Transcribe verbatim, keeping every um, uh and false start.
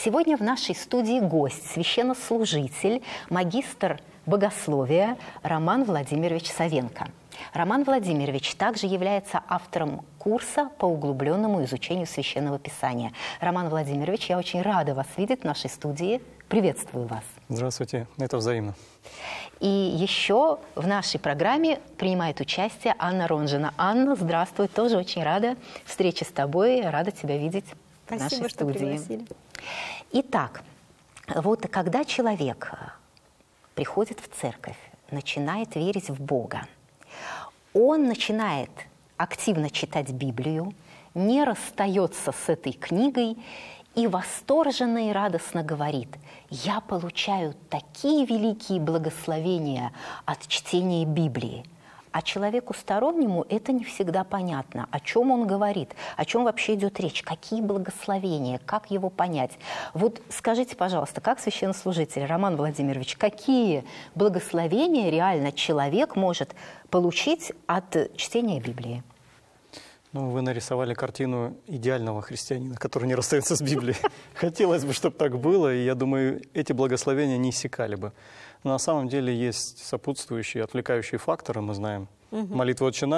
Сегодня в нашей студии гость, священнослужитель, магистр богословия Роман Владимирович Савенко. Роман Владимирович также является автором курса по углубленному изучению Священного Писания. Роман Владимирович, я очень рада вас видеть в нашей студии. Приветствую вас. Здравствуйте, это взаимно. И еще в нашей программе принимает участие Анна Ронжина. Анна, здравствуй, тоже очень рада встрече с тобой, рада тебя видеть в нашей студии. Спасибо, что пригласили. Итак, вот когда человек приходит в церковь, начинает верить в Бога, он начинает активно читать Библию, не расстается с этой книгой и восторженно и радостно говорит: «Я получаю такие великие благословения от чтения Библии». А человеку стороннему это не всегда понятно, о чем он говорит, о чем вообще идет речь, какие благословения, как его понять. Вот скажите, пожалуйста, как священнослужитель, Роман Владимирович, какие благословения реально человек может получить от чтения Библии? Ну, вы нарисовали картину идеального христианина, который не расстается с Библией. Хотелось бы, чтобы так было, и я думаю, эти благословения не иссякали бы. Но на самом деле есть сопутствующие, отвлекающие факторы, мы знаем. Молитва «Отче наш»,